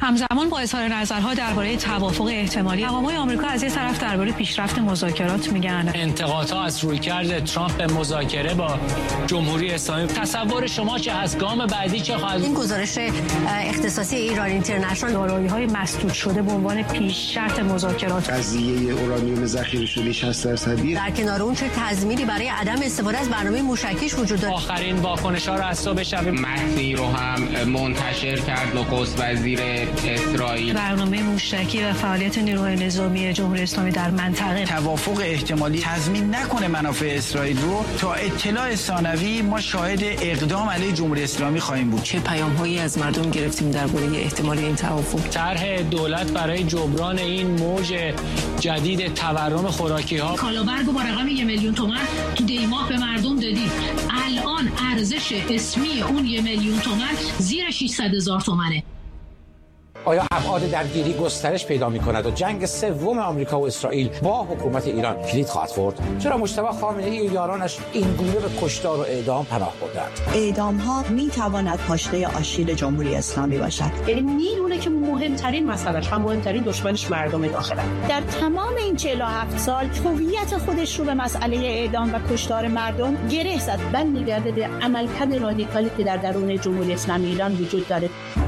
همزمان با اظهار نظرها درباره توافق احتمالی، مقامات آمریکا از یک طرف درباره پیشرفت مذاکرات میگن. انتقادها از رویکرد ترامپ به مذاکره با جمهوری اسلامی، تصور شما چه از گام بعدی چه خواهد؟ این گزارش اختصاصی ایران اینترنشنال دارایی‌های مسدود شده به عنوان پیش شرط مذاکرات، قضیه اورانیوم ذخیره شده 60%، در کنار اون چه تضمینی برای عدم استفاده از برنامه موشکیش وجود داره. آخرین واکنش‌ها را از صبح شب متنی رو هم منتشر کرد نخست وزیر اسرائیل. برنامه موشکی و فعالیت نیروهای نظامی جمهوری اسلامی در منطقه. توافق احتمالی تضمین نکنه منافع اسرائیل رو، تا اطلاع ثانوی ما شاهد اقدام علیه جمهوری اسلامی خواهیم بود. چه پیام‌هایی از مردم گرفتیم درباره احتمال این توافق؟ طرح دولت برای جبران این موج جدید تورم خوراکی‌ها. کالابرگو با رقم 1 میلیون تومان تو دیماه به مردم دادید. الان ارزش اسمی اون 1 میلیون تومان زیر 600,000 تومانه. آیا ابعاد درگیری گسترش پیدا می‌کند و جنگ سوم آمریکا و اسرائیل با حکومت ایران کلید خواهد خورد؟ چرا مجتبی خامنه‌ای و یارانش این گونه به کشتار و اعدام پناه بردند؟ اعدام‌ها می‌تواند پاشنه آشیل جمهوری اسلامی باشد. یعنی میدونه که مهمترین مسئله‌اش و مهمترین دشمنش مردم داخلن. در تمام این 47 سال هویت خودش رو به مسئله اعدام و کشتار مردم گره زد. می‌گرده به عملکرد رادیکالی که در درون جمهوری اسلامی ایران وجود داره.